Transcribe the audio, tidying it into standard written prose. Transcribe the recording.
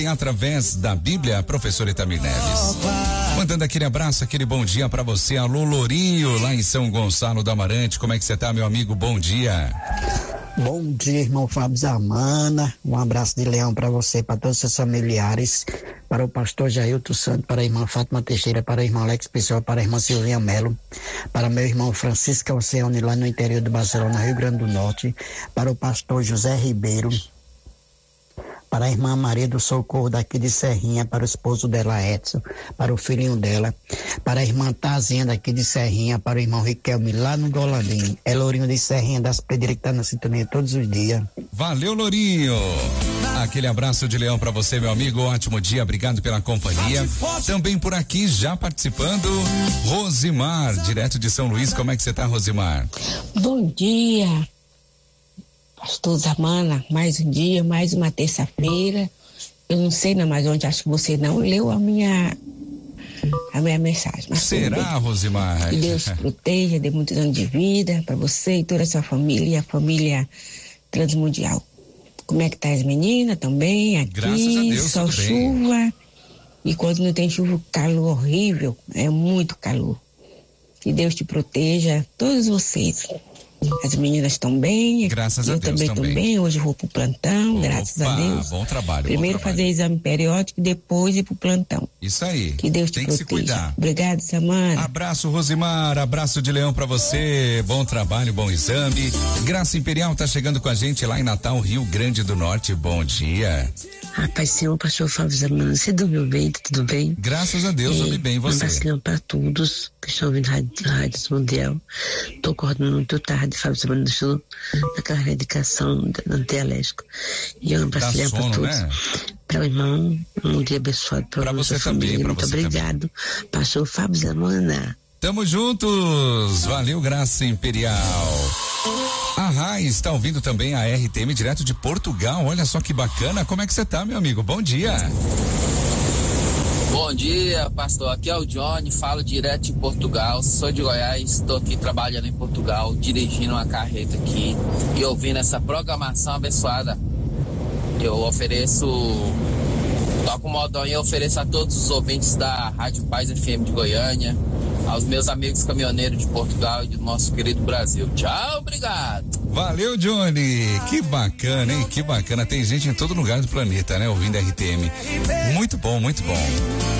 Através da Bíblia, professor Itamir Neves. Mandando aquele abraço, aquele bom dia pra você, alô Lourinho, lá em São Gonçalo do Amarante. Como é que você tá, meu amigo? Bom dia. Bom dia, irmão Fábio Zamana. Um abraço de leão para você, para todos os seus familiares, para o pastor Jailton Santos, para a irmã Fátima Teixeira, para a irmã Alex Pessoa, para a irmã Silvinha Melo, para meu irmão Francisco Alceone, lá no interior do Barcelona, Rio Grande do Norte, para o pastor José Ribeiro, para a irmã Maria do Socorro daqui de Serrinha, para o esposo dela Edson, para o filhinho dela, para a irmã Tazinha daqui de Serrinha, para o irmão Riquelme lá no Golandim. É Lourinho de Serrinha das Pedreiras que tá na sintonia todos os dias. Valeu, Lourinho. Aquele abraço de leão para você, meu amigo. Ótimo dia, obrigado pela companhia. Também por aqui já participando, Rosimar, direto de São Luís. Como é que você tá, Rosimar? Bom dia, pastor Zamana, mais um dia, mais uma terça-feira. Eu não sei, não, mas ontem acho que você não leu a minha mensagem. Mas será, Rosimar? Que Deus te proteja, dê muitos anos de vida para você e toda a sua família e a família transmundial. Como é que tá as meninas também? Aqui, graças a Deus, só chuva. Bem. E quando não tem chuva, calor horrível, é muito calor. Que Deus te proteja, todos vocês. As meninas estão bem. Graças a Deus também. Eu também estou bem. Hoje vou pro plantão, graças a Deus. Bom trabalho. Primeiro bom trabalho. Fazer exame periódico e depois ir pro plantão. Isso aí. Que Deus te proteja. Se cuidar. Obrigado, Samara. Abraço, Rosimar. Abraço de leão pra você. Bom trabalho, bom exame. Graça Imperial tá chegando com a gente lá em Natal, Rio Grande do Norte. Bom dia. Paz Senhor, pastor Fábio Zamana. Você dormiu bem? Tudo bem? Graças a Deus, dormi bem. Você? Um abraço para todos que estão ouvindo Rádio Mundial. Tô acordando muito tarde, Fábio Zamana, estou naquela dedicação da Antialérgico. E um abraço para todos. Né? Para o irmão, um dia abençoado para você também. Muito obrigado, também. Pastor Fábio Zamana. Tamo juntos. Valeu, Graça Imperial. A Rai está ouvindo também a RTM direto de Portugal. Olha só que bacana. Como é que você tá, meu amigo? Bom dia. Bom dia, pastor. Aqui é o Johnny, falo direto de Portugal. Sou de Goiás, estou aqui trabalhando em Portugal, dirigindo uma carreta aqui e ouvindo essa programação abençoada. Eu ofereço, toco o modão e ofereço a todos os ouvintes da Rádio Paz FM de Goiânia, aos meus amigos caminhoneiros de Portugal e do nosso querido Brasil. Tchau, obrigado. Valeu, Johnny. Que bacana, hein? Que bacana. Tem gente em todo lugar do planeta, né? Ouvindo a RTM. Muito bom, muito bom.